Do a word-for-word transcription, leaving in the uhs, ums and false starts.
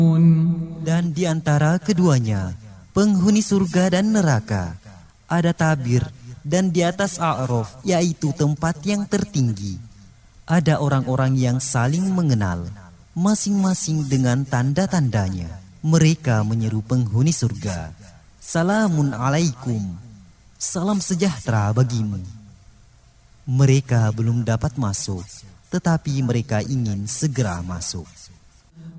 Dan di antara keduanya, penghuni surga dan neraka, ada tabir, dan di atas A'raf, yaitu tempat yang tertinggi, ada orang-orang yang saling mengenal, masing-masing dengan tanda-tandanya. Mereka menyeru penghuni surga, "Salamun alaikum, salam sejahtera bagimu." Mereka belum dapat masuk, tetapi mereka ingin segera masuk.